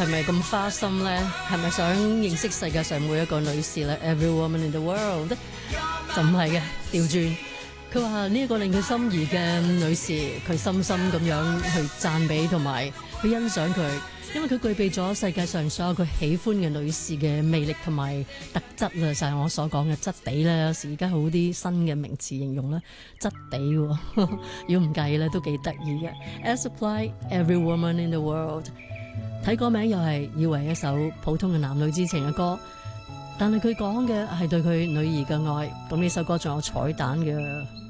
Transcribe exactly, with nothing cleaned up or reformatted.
係咪咁花心咧？係咪想認識世界上每一個女士咧？Every woman in the world 就唔係嘅，調轉。佢話呢一個令佢心儀嘅女士，佢深深咁樣去讚美同埋去欣賞佢，因為佢具備咗世界上所有佢喜歡嘅女士嘅魅力同埋特質啦，就係我所講嘅質地啦。有時而家好啲新嘅名詞形容啦，質地喎，如果唔計咧都幾得意嘅。Air Supply Every Woman in the World， 睇歌名又係以為一首普通嘅男女之情嘅歌，但係佢講嘅係對佢女兒嘅愛。咁呢首歌仲有彩蛋嘅。